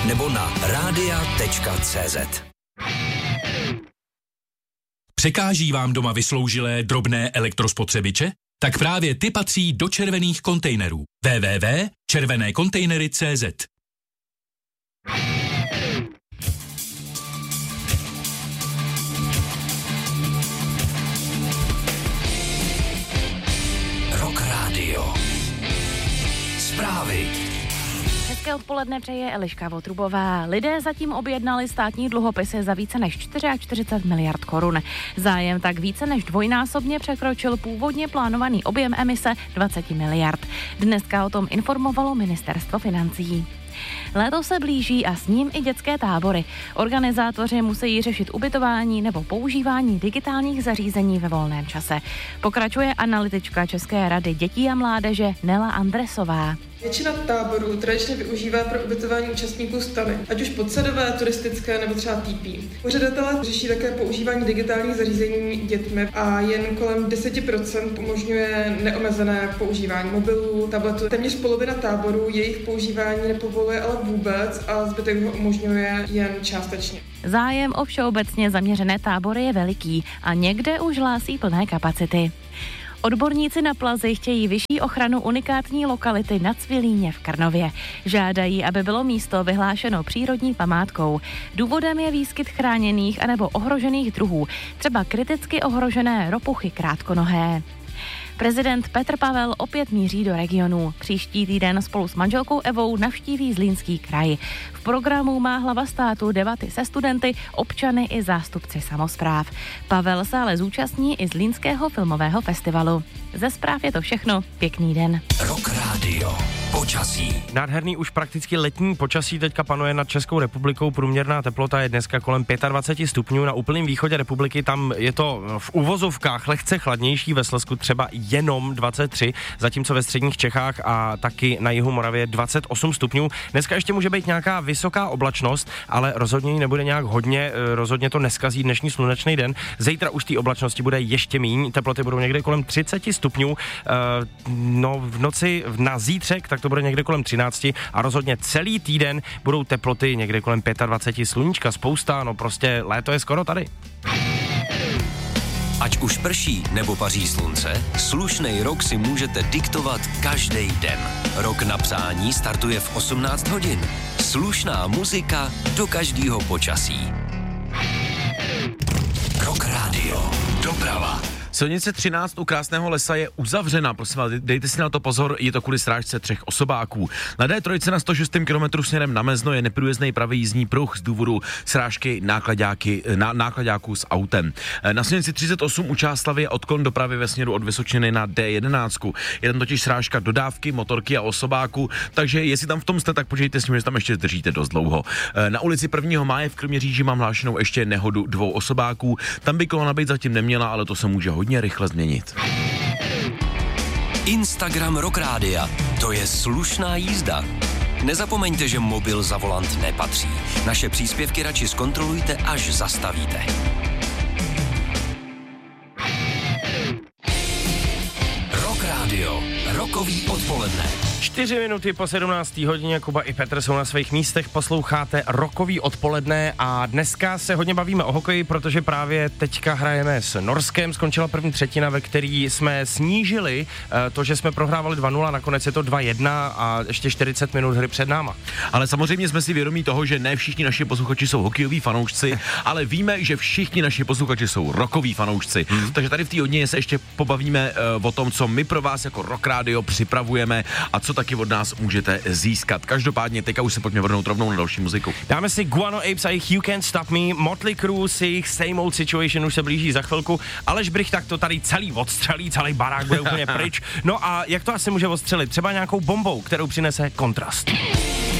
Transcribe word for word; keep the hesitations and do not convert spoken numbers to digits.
nebo na rádia tečka cé zet. Překáží vám doma vysloužilé drobné elektrospotřebiče? Tak právě ty patří do červených kontejnerů. w w w tečka červené kontejnery tečka cé zet. Rock Radio. Zprávy. Hezké odpoledne přeje Eliška Votrubová. Lidé zatím objednali státní dluhopisy za více než čtyřicet čtyři miliard korun. Zájem tak více než dvojnásobně překročil původně plánovaný objem emise dvacet miliard. Dneska o tom informovalo ministerstvo financí. Léto se blíží a s ním i dětské tábory. Organizátoři musí řešit ubytování nebo používání digitálních zařízení ve volném čase. Pokračuje analytička České rady dětí a mládeže Nela Andresová. Většina táborů tradičně využívá pro ubytování účastníků stany, ať už podsadové, turistické nebo třeba T P. Pořadatelé řeší také používání digitálních zařízení dětmi a jen kolem deset procent umožňuje neomezené používání mobilů, tabletů. Téměř polovina táborů jejich používání nepovoluje ale vůbec a zbytek ho umožňuje jen částečně. Zájem o všeobecně zaměřené tábory je veliký a někde už hlásí plné kapacity. Odborníci na plazy chtějí vyšší ochranu unikátní lokality na Cvilíně v Krnově. Žádají, aby bylo místo vyhlášeno přírodní památkou. Důvodem je výskyt chráněných anebo ohrožených druhů, třeba kriticky ohrožené ropuchy krátkonohé. Prezident Petr Pavel opět míří do regionu. Příští týden spolu s manželkou Evou navštíví Zlínský kraj. V programu má hlava státu debaty se studenty, občany i zástupci samospráv. Pavel se ale zúčastní i Zlínského filmového festivalu. Ze zpráv je to všechno. Pěkný den. Rock Radio. Počasí. Nádherný už prakticky letní počasí teďka panuje nad Českou republikou. Průměrná teplota je dneska kolem dvacet pět stupňů. Na úplném východě republiky tam je to v uvozovkách lehce chladnější, ve Slezsku třeba jenom dvacet tři, zatímco ve středních Čechách a taky na jihu Moravě dvacet osm stupňů. Dneska ještě může být nějaká vysoká oblačnost, ale rozhodně ji nebude nějak hodně, rozhodně to neskazí dnešní slunečný den. Zítra už té oblačnosti bude ještě míň, teploty budou někde kolem třicet stupňů. No v noci na zítřek tak to bude někde kolem třináct a rozhodně celý týden budou teploty někde kolem dvacet pět, sluníčka spousta, no prostě léto je skoro tady. Ať už prší nebo paří slunce, slušnej rok si můžete diktovat každý den. Rok na přání startuje v osmnáct hodin. Slušná muzika do každého počasí. Rock Radio. Doprava. Silnice třináct u Krásného Lesa je uzavřena, prosím vás, dejte si na to pozor, je to kvůli srážce třech osobáků. Na D tři na sto šest kilometru směrem na Mezno je neprůjezdný pravý jízdní pruh z důvodu srážky nákladáky, ná, nákladáků s autem. Na silnici třicet osm u Čáslavi je odklon dopravy ve směru od Vysočiny na D jedenáct. Je tam totiž srážka dodávky, motorky a osobáků, takže jestli tam v tom jste, tak počítejte s tím, že tam ještě zdržíte dost dlouho. Na ulici prvního máje v Kroměříži mám hlášenou ještě nehodu dvou osobáků. Tam by kolona být zatím neměla, ale to se může hodně rychle změnit. Instagram Rock Rádia. To je slušná jízda. Nezapomeňte, že mobil za volant nepatří. Naše příspěvky radši zkontrolujte, až zastavíte. Rock Radio. Rokový odpoledne. Čtyři minuty po sedmnácté hodině, Kuba i Petr jsou na svých místech, posloucháte rokový odpoledne a dneska se hodně bavíme o hokeji, protože právě teďka hrajeme s Norskem, skončila první třetina, ve který jsme snížili to, že jsme prohrávali dva nula, nakonec je to dva jedna a ještě čtyřicet minut hry před náma. Ale samozřejmě jsme si vědomí toho, že ne všichni naši posluchači jsou hokejoví fanoušci, ale víme, že všichni naši posluchači jsou rockoví fanoušci. Hmm. Takže tady v té hodině se ještě pobavíme uh, o tom, co my pro vás jako Rock Radio připravujeme a co taky od nás můžete získat. Každopádně teďka už se pojďme vrhnout rovnou na další muziku. Dáme si Guano Apes a jejich You Can't Stop Me, Motley Crue si jejich Same Old Situation už se blíží za chvilku, Aleš Brych tak to tady celý odstřelí, celý barák bude úplně pryč. No a jak to asi může odstřelit? Třeba nějakou bombou, kterou přinese Kontrast.